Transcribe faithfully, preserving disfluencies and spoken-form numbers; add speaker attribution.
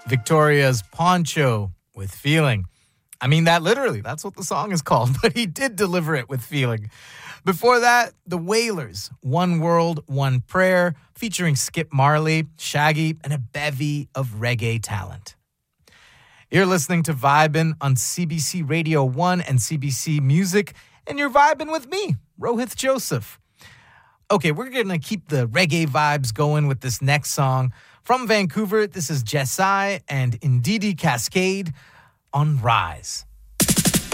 Speaker 1: Victoria's Poncho with Feeling. I mean that literally. That's what the song is called, but he did deliver it with feeling. Before that, The Wailers, One World, One Prayer, featuring Skip Marley, Shaggy, and a bevy of reggae talent. You're listening to Vibin' on C B C Radio one and C B C Music, and you're vibing with me, Rohith Joseph. Okay, we're going to keep the reggae vibes going with this next song. From Vancouver, this is Jessai and Ndidi Cascade on Rise.